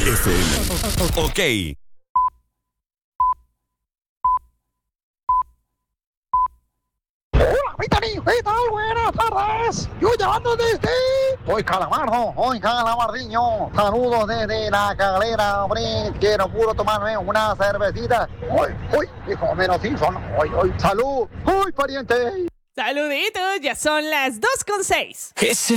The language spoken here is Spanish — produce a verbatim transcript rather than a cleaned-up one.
F M. Ok. Hola, Vitani, ¿qué tal? Buenas tardes. Yo llamando desde... Soy Calamardo, soy Calamardiño. Saludos desde la Calera, hombre. Quiero puro tomarme una cervecita. Uy, uy, hijo menos Simpson. Uy, uy, salud. Uy, pariente. Saluditos, ya son las dos con seis.